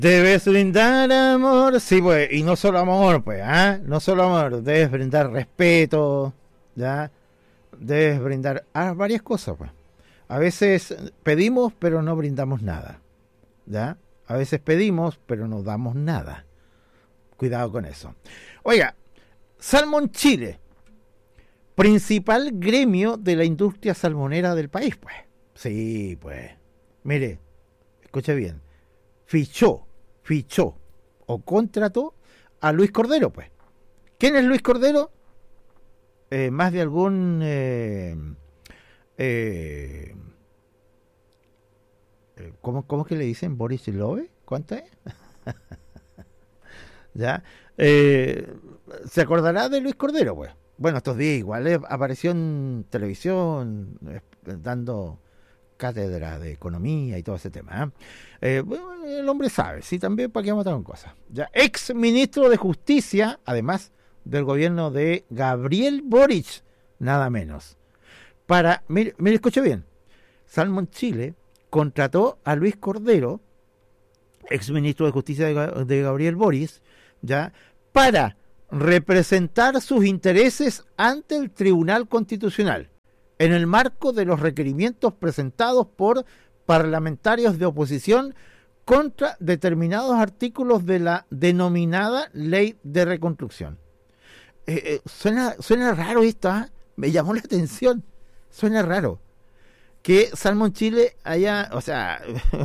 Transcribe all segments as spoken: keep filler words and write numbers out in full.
Debes brindar amor, sí, pues, y no solo amor, pues, ¿ah? ¿eh? No solo amor, debes brindar respeto, ¿ya? Debes brindar ah, varias cosas, pues. A veces pedimos, pero no brindamos nada, ¿ya? A veces pedimos, pero no damos nada. Cuidado con eso. Oiga, Salmon Chile, principal gremio de la industria salmonera del país, pues. Sí, pues. Mire, escuche bien. Fichó, fichó o contrató a Luis Cordero, pues. ¿Quién es Luis Cordero? Eh, más de algún eh, eh, ¿cómo, ¿cómo es que le dicen? ¿Boris Love? ¿Cuánto es? ¿Ya? Eh, ¿Se acordará de Luis Cordero, pues? Bueno, estos días igual eh, apareció en televisión eh, dando cátedra de economía y todo ese tema. ¿eh? Eh, bueno, el hombre sabe, sí, también para qué matar con cosas. Ya, ex ministro de Justicia, además del gobierno de Gabriel Boric, nada menos. Para, mire, mire, escuche bien, Salmon Chile contrató a Luis Cordero, ex ministro de Justicia de, de Gabriel Boric, ya, para representar sus intereses ante el Tribunal Constitucional, en el marco de los requerimientos presentados por parlamentarios de oposición contra determinados artículos de la denominada Ley de Reconstrucción. Eh, eh, suena, suena raro esto, ¿eh? Me llamó la atención, suena raro que Salmon Chile haya, o sea,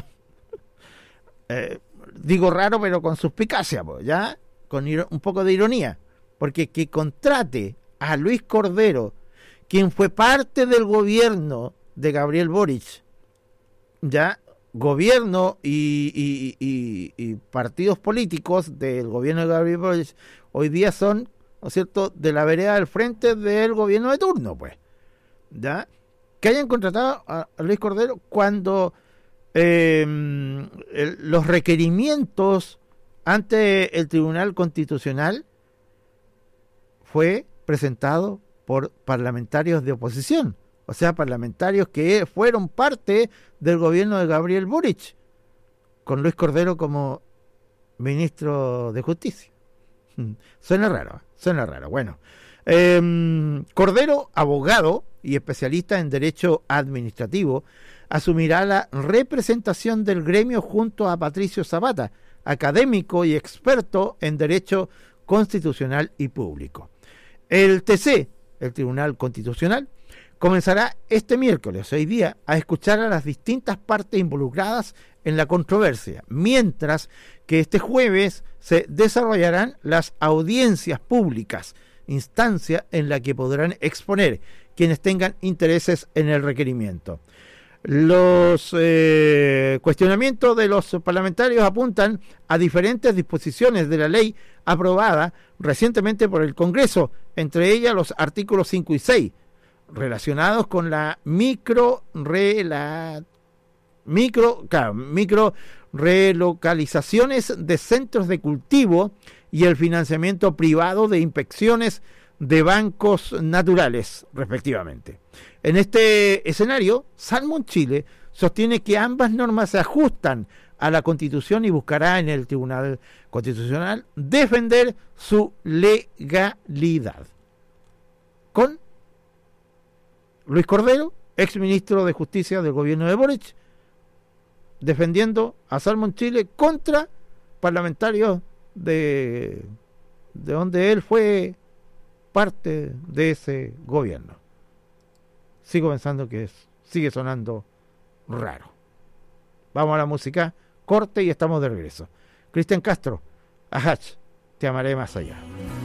eh, digo raro pero con suspicacia, pues, ¿ya? Con un poco de ironía, porque que contrate a Luis Cordero, quien fue parte del gobierno de Gabriel Boric, ya, gobierno y, y, y, y partidos políticos del gobierno de Gabriel Boric, hoy día son, ¿no es cierto?, de la vereda del frente del gobierno de turno, pues, ya, que hayan contratado a, a Luis Cordero cuando eh, el, los requerimientos ante el Tribunal Constitucional fue presentado por parlamentarios de oposición, o sea, parlamentarios que fueron parte del gobierno de Gabriel Boric, con Luis Cordero como ministro de Justicia. Suena raro, suena raro. Bueno, eh, Cordero, abogado y especialista en derecho administrativo, asumirá la representación del gremio junto a Patricio Zapata, académico y experto en derecho constitucional y público. El T C, el Tribunal Constitucional, comenzará este miércoles, hoy día, a escuchar a las distintas partes involucradas en la controversia, mientras que este jueves se desarrollarán las audiencias públicas, instancia en la que podrán exponer quienes tengan intereses en el requerimiento. Los eh, cuestionamientos de los parlamentarios apuntan a diferentes disposiciones de la ley aprobada recientemente por el Congreso, entre ellas los artículos cinco y seis, relacionados con la micro, rela, micro, claro, micro relocalizaciones de centros de cultivo y el financiamiento privado de inspecciones de bancos naturales, respectivamente. En este escenario, Salmon Chile sostiene que ambas normas se ajustan a la Constitución y buscará en el Tribunal Constitucional defender su legalidad. Con Luis Cordero, ex ministro de Justicia del gobierno de Boric, defendiendo a Salmon Chile contra parlamentarios de, de donde él fue parte de ese gobierno. Sigo pensando que es, sigue sonando raro. Vamos a la música, corte y estamos de regreso. Cristian Castro, Ajach, te amaré más allá.